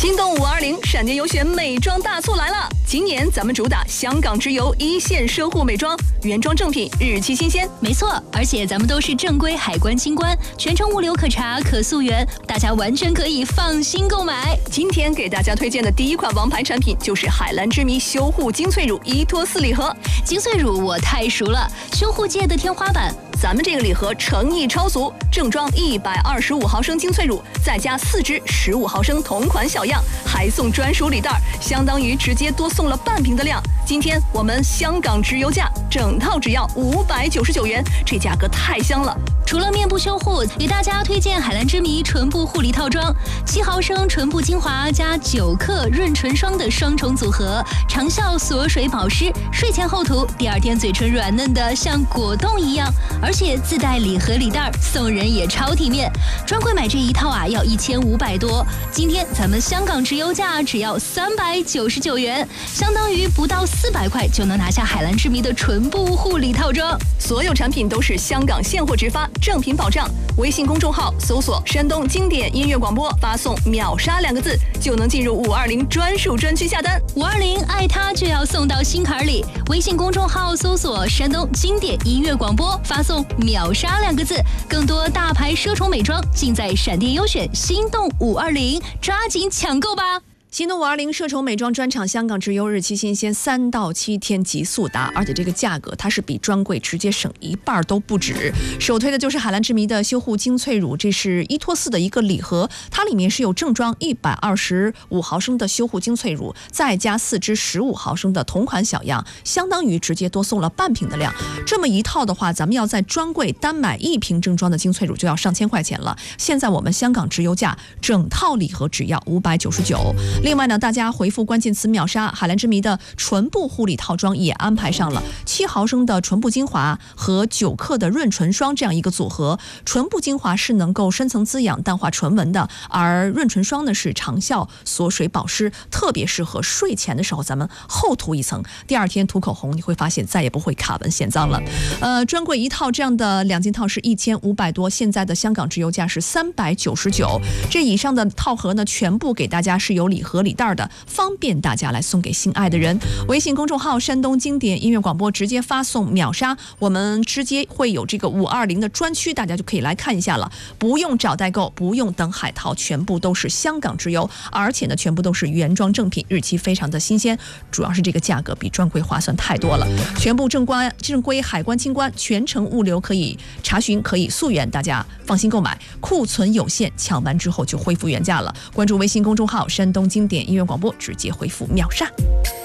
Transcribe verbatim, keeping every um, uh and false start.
心动五二零闪电优选美妆大促来了！今年咱们主打香港直邮一线奢护美妆，原装正品，日期新鲜。 没错，而且咱们都是正规海关清关，全程物流可查可溯源，大家完全可以放心购买。 今天给大家推荐的第一款王牌产品就是海蓝之谜修护精粹乳伊托斯礼盒。 精粹乳我太熟了，修护界的天花板。 咱们这个礼盒诚意超俗，正装一百二十五毫升精粹乳，再加四支十五毫升同款小样，还送专属礼袋，相当于直接多送了半瓶的量。今天我们香港直邮价，整套只要五百九十九元，这价格太香了。 除了面部修护，给大家推荐海蓝之谜唇部护理套装，七毫升唇部精华加九克润唇霜的双重组合，长效锁水保湿，睡前后涂，第二天嘴唇软嫩的像果冻一样，而且自带礼盒礼袋，送人也超体面。专柜买这一套啊，要一千五百多，今天咱们香港直邮价只要三百九十九元，相当于不到四百块就能拿下海蓝之谜的唇部护理套装。 所有产品都是香港现货直发，正品保障。微信公众号搜索山东经典音乐广播，发送秒杀两个字就能进入五二零专属专区下单。 五二零爱它就要送到心坎里。微信公众号搜索山东经典音乐广播，发送秒杀两个字，更多大牌奢宠美妆尽在闪电优选心动五二零，抓紧抢购吧！ 心动五二零奢宠美妆专场香港直邮，日期新鲜，三到七天即速达，而且这个价格它是比专柜直接省一半都不止。首推的就是海蓝之谜的修护精粹乳，这是伊托斯的一个礼盒，它里面是有正装一百二十五毫升的修护精粹乳，再加四支十五毫升的同款小样，相当于直接多送了半瓶的量。这么一套的话，咱们要在专柜单买一瓶正装的精粹乳就要上千块钱了。现在我们香港直邮价，整套礼盒只要五百九十九。另外呢，大家回复关键词秒杀，海蓝之谜的唇部护理套装也安排上了，七毫升的唇部精华和九克的润唇霜这样一个组合。唇部精华是能够深层滋养淡化唇纹的，而润唇霜呢是长效锁水保湿，特别适合睡前的时候咱们厚涂一层，第二天涂口红你会发现再也不会卡纹显脏了。呃，专柜一套这样的两件套是一千五百多，现在的香港直邮价是三百九十九。这以上的套盒呢，全部给大家是有礼盒和礼袋的，方便大家来送给心爱的人。微信公众号山东经典音乐广播直接发送秒杀，我们直接会有这个五二零的专区，大家就可以来看一下了，不用找代购，不用等海淘，全部都是香港直邮，而且呢全部都是原装正品，日期非常的新鲜，主要是这个价格比专柜划算太多了，全部正关正规海关清关，全程物流可以查询，可以溯源，大家放心购买，库存有限，抢完之后就恢复原价了。关注微信公众号山东经典音乐广播，直接回复秒杀。